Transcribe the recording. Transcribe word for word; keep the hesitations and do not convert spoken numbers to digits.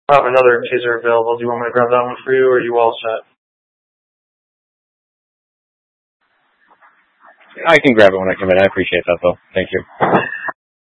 I have another taser available. Do you want me to grab that one for you, or are you all set? I can grab it when I come in. I appreciate that, though. Thank you.